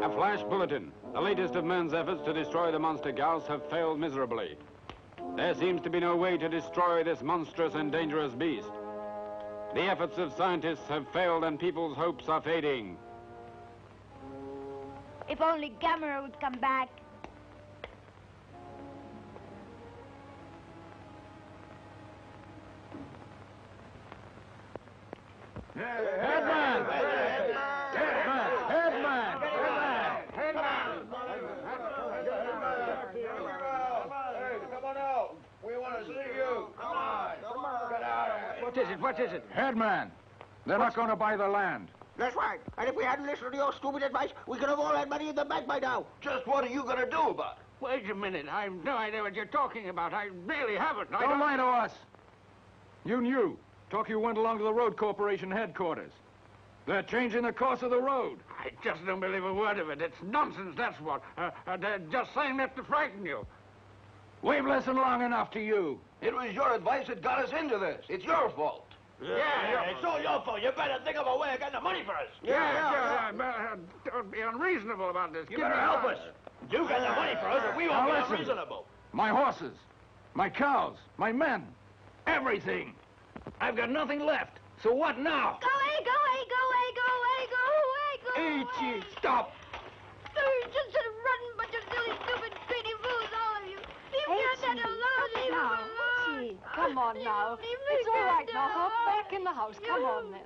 A flash bulletin. The latest of man's efforts to destroy the monster Gauss have failed miserably. There seems to be no way to destroy this monstrous and dangerous beast. The efforts of scientists have failed and people's hopes are fading. If only Gamera would come back. Headman! Come on out. We want to see you. Come on. Get out of here. What is it? Headman! They're not going to buy the land. That's right. And if we hadn't listened to your stupid advice, we could have all had money in the bank by now. Just what are you going to do about it? Wait a minute. I've no idea what you're talking about. I really haven't. Don't lie to us. You knew. You went along to the Road Corporation headquarters. They're changing the course of the road. I just don't believe a word of it. It's nonsense, that's what. They're just saying that to frighten you. We've listened long enough to you. It was your advice that got us into this. It's your fault. Yeah, it's all your fault. You better think of a way of getting the money for us. Don't be unreasonable about this. You better help us. You get the money for us, and we won't be unreasonable. My horses, my cows, my men, everything. I've got nothing left. So what now? Go away, go away, go away, go away, go away, go away. Ichi, stop. You're just a rotten bunch of silly, stupid, greedy fools, all of you. Leave me that alone, leave me alone. Ichi, come on now. It's all right now. Hop back in the house. Come on then.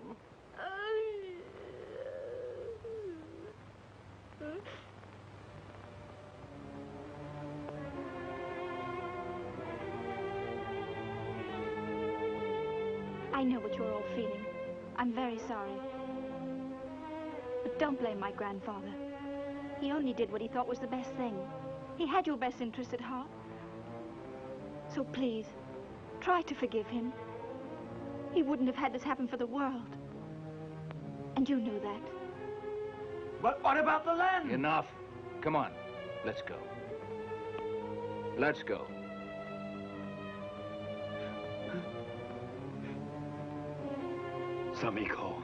I know what you're all feeling. I'm very sorry. But don't blame my grandfather. He only did what he thought was the best thing. He had your best interest at heart. So please, try to forgive him. He wouldn't have had this happen for the world. And you know that. But what about the land? Enough. Come on. Let's go. Let's go. Samiko.